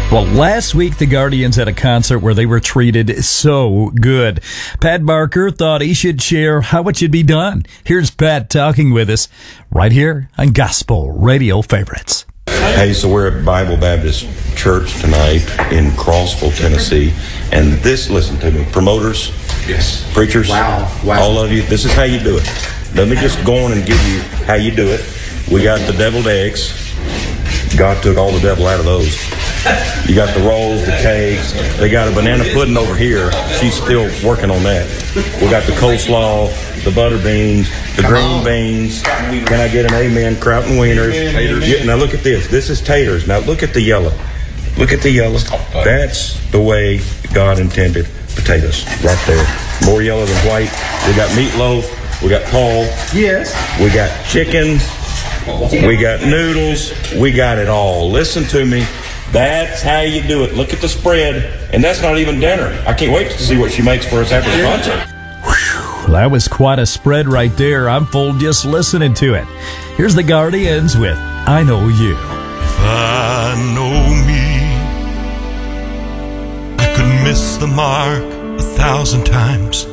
Well, last week the Guardians had a concert where they were treated so good. Pat Barker thought he should share how it should be done. Here's Pat talking with us right here on Gospel Radio Favorites. Hey, so we're at Bible Baptist Church tonight in Crossville, Tennessee. And this, listen to me, promoters, yes, preachers, wow. All of you, this is how you do it. Let me just go on and give you how you do it. We got the deviled eggs. God took all the devil out of those. You got the rolls, the cakes. They got a banana pudding over here. She's still working on that. We got the coleslaw, the butter beans, the green beans. Can I get an amen? Kraut and wieners. Yeah, now look at this. This is taters. Now look at the yellow. Look at the yellow. That's the way God intended potatoes. Right there. More yellow than white. We got meatloaf. We got Paul. Yes. We got chicken. We got noodles. We got it all. Listen to me. That's how you do it. Look at the spread. And that's not even dinner. I can't wait to see what she makes for us after the concert. Whew, that was quite a spread right there. I'm full just listening to it. Here's the Guardians with I Know You. If I know me, I could miss the mark 1,000 times.